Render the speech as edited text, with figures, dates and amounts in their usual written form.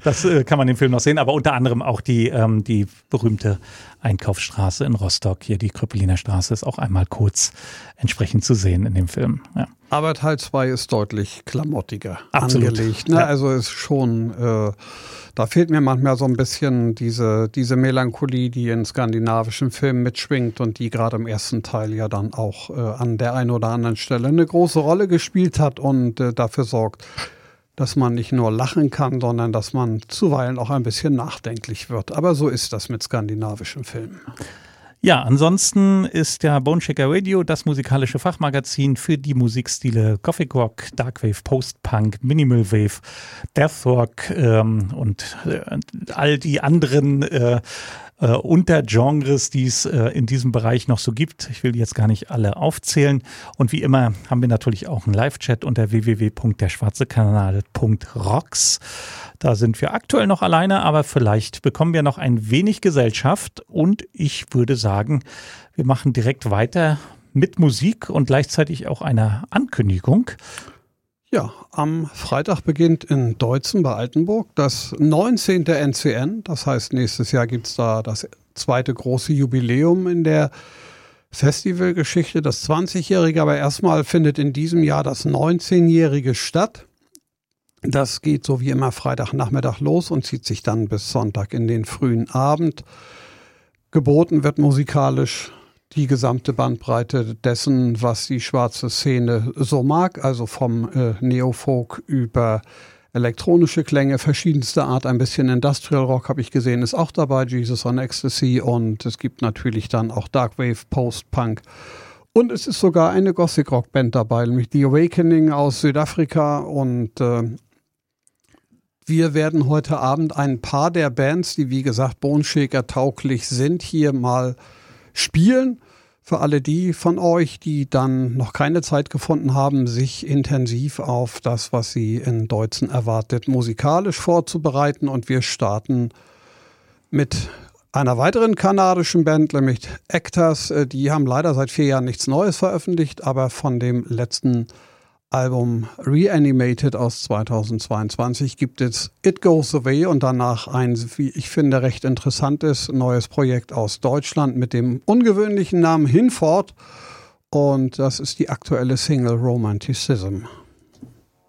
Das kann man im Film noch sehen, aber unter anderem auch die berühmte Einkaufsstraße in Rostock, hier die Kröpeliner Straße, ist auch einmal kurz entsprechend zu sehen in dem Film. Ja. Aber Teil 2 ist deutlich klamottiger Absolut. angelegt. Ne? Ja. Also ist schon, da fehlt mir manchmal so ein bisschen diese Melancholie, die in skandinavischen Filmen mitschwingt und die gerade im ersten Teil ja dann auch an der einen oder anderen Stelle eine große Rolle gespielt hat und dafür sorgt, dass man nicht nur lachen kann, sondern dass man zuweilen auch ein bisschen nachdenklich wird. Aber so ist das mit skandinavischen Filmen. Ja, ansonsten ist ja Boneshaker Radio das musikalische Fachmagazin für die Musikstile Gothic Rock, Darkwave, Post-Punk, Minimal Wave, Deathrock und all die anderen Untergenres, die es in diesem Bereich noch so gibt. Ich will jetzt gar nicht alle aufzählen. Und wie immer haben wir natürlich auch einen Live-Chat unter www.derschwarzekanal.rocks. Da sind wir aktuell noch alleine, aber vielleicht bekommen wir noch ein wenig Gesellschaft. Und ich würde sagen, wir machen direkt weiter mit Musik und gleichzeitig auch einer Ankündigung. Ja, am Freitag beginnt in Deutzen bei Altenburg das 19. NCN. Das heißt, nächstes Jahr gibt es da das zweite große Jubiläum in der Festivalgeschichte, das 20-Jährige. Aber erstmal findet in diesem Jahr das 19-Jährige statt. Das geht so wie immer Freitagnachmittag los und zieht sich dann bis Sonntag in den frühen Abend. Geboten wird musikalisch die gesamte Bandbreite dessen, was die schwarze Szene so mag, also vom Neofolk über elektronische Klänge verschiedenster Art, ein bisschen Industrial Rock habe ich gesehen, ist auch dabei, Jesus on Ecstasy, und es gibt natürlich dann auch Darkwave, Post-Punk und es ist sogar eine Gothic Rock Band dabei, nämlich The Awakening aus Südafrika, und wir werden heute Abend ein paar der Bands, die wie gesagt Boneshaker tauglich sind, hier mal spielen. Für alle die von euch, die dann noch keine Zeit gefunden haben, sich intensiv auf das, was sie in Deutzen erwartet, musikalisch vorzubereiten. Und wir starten mit einer weiteren kanadischen Band, nämlich Actors. Die haben leider seit 4 Jahren nichts Neues veröffentlicht, aber von dem letzten Album Reanimated aus 2022 gibt es It Goes Away und danach ein, wie ich finde, recht interessantes neues Projekt aus Deutschland mit dem ungewöhnlichen Namen Hinfort, und das ist die aktuelle Single Romanticism.